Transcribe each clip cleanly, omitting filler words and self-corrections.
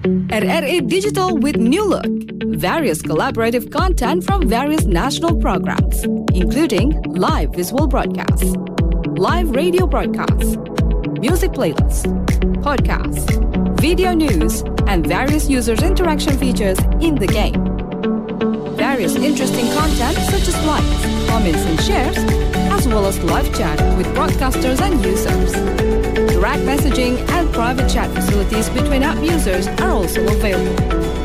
RRI Digital with new look. Various collaborative content from various national programs, including live visual broadcasts, live radio broadcasts, music playlists, podcasts, video news, and various users' interaction features in the game. Various interesting content such as likes, comments, and shares, as well as live chat with broadcasters and users. Direct messaging and private chat facilities between app users are also available.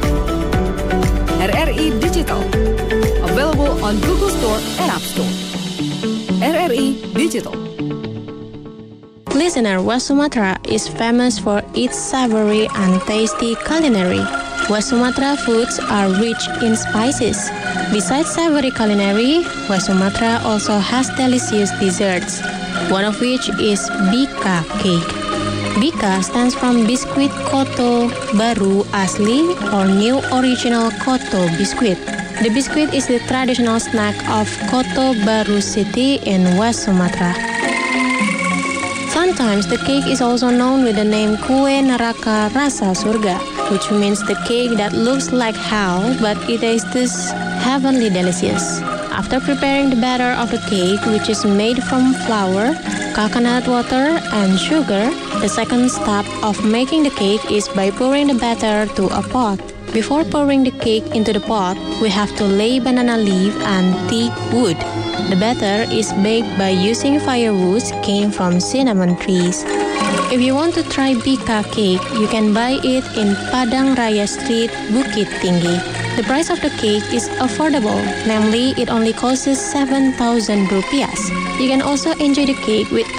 RRI Digital, available on Google Store and App Store. RRI Digital. Listener, West Sumatra is famous for its savory and tasty culinary. West Sumatra foods are rich in spices. Besides savory culinary, West Sumatra also has delicious desserts, one of which is Bika cake. Bika stands from Biskuit Koto Baru Asli or New Original Koto Biskuit. The biscuit is the traditional snack of Koto Baru City in West Sumatra. Sometimes the cake is also known with the name Kue Neraka Rasa Surga, which means the cake that looks like hell but it tastes heavenly delicious. After preparing the batter of the cake, which is made from flour, coconut water, and sugar, the second step of making the cake is by pouring the batter to a pot. Before pouring the cake into the pot, we have to lay banana leaf and teak wood. The batter is baked by using firewoods came from cinnamon trees. If you want to try Bika cake, you can buy it in Padang Raya Street, Bukit Tinggi. The price of the cake is affordable, namely it only costs 7,000 rupiah. You can also enjoy the cake with